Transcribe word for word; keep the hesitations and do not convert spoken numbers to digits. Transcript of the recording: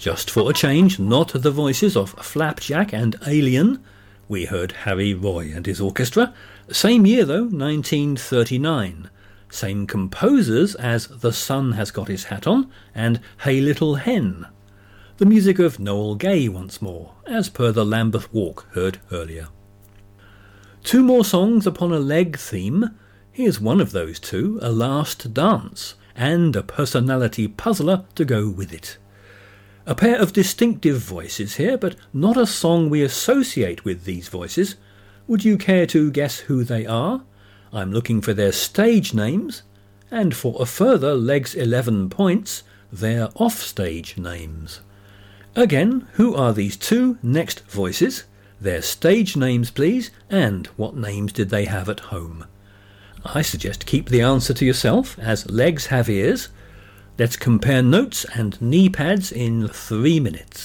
Just for a change, not the voices of Flapjack and Alien. We heard Harry Roy and his orchestra. Same year though, nineteen thirty-nine. Same composers as The Sun Has Got His Hat On and Hey Little Hen. The music of Noel Gay once more, as per the Lambeth Walk heard earlier. Two more songs upon a leg theme. Here's one of those two, A Last Dance, and a personality puzzler to go with it. A pair of distinctive voices here, but not a song we associate with these voices. Would you care to guess who they are? I'm looking for their stage names, and for a further Legs eleven points, their offstage names. Again, who are these two next voices? Their stage names, please, and what names did they have at home? I suggest keep the answer to yourself, as legs have ears. Let's compare notes and knee pads in three minutes.